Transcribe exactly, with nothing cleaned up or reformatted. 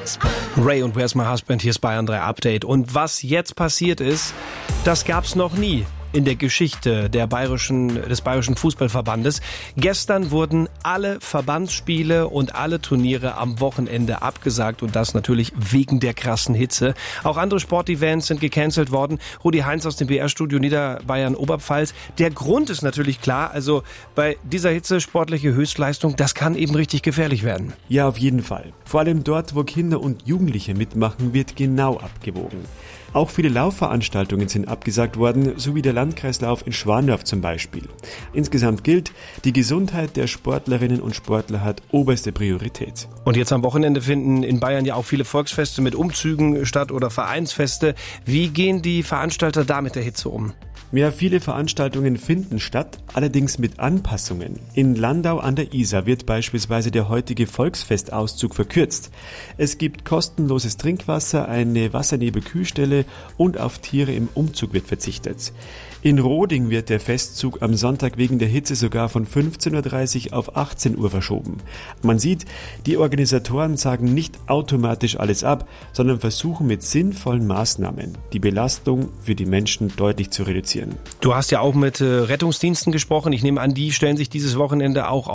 Ray und Where's My Husband, hier ist Bayern drei Update. Und was jetzt passiert ist, das gab's noch nie in der Geschichte der bayerischen, des Bayerischen Fußballverbandes. Gestern wurden alle Verbandsspiele und alle Turniere am Wochenende abgesagt und das natürlich wegen der krassen Hitze. Auch andere Sportevents sind gecancelt worden. Rudi Heinz aus dem B R-Studio Niederbayern-Oberpfalz. Der Grund ist natürlich klar, also bei dieser Hitze sportliche Höchstleistung, das kann eben richtig gefährlich werden. Ja, auf jeden Fall. Vor allem dort, wo Kinder und Jugendliche mitmachen, wird genau abgewogen. Auch viele Laufveranstaltungen sind abgesagt worden, so wie der Landkreislauf in Schwandorf zum Beispiel. Insgesamt gilt, die Gesundheit der Sportlerinnen und Sportler hat oberste Priorität. Und jetzt am Wochenende finden in Bayern ja auch viele Volksfeste mit Umzügen statt oder Vereinsfeste. Wie gehen die Veranstalter da mit der Hitze um? Ja, viele Veranstaltungen finden statt, allerdings mit Anpassungen. In Landau an der Isar wird beispielsweise der heutige Volksfestauszug verkürzt. Es gibt kostenloses Trinkwasser, eine Wassernebelkühlstelle und auf Tiere im Umzug wird verzichtet. In Roding wird der Festzug am Sonntag wegen der Hitze sogar von fünfzehn Uhr dreißig auf achtzehn Uhr verschoben. Man sieht, die Organisatoren sagen nicht automatisch alles ab, sondern versuchen mit sinnvollen Maßnahmen die Belastung für die Menschen deutlich zu reduzieren. Du hast ja auch mit äh, Rettungsdiensten gesprochen. Ich nehme an, die stellen sich dieses Wochenende auch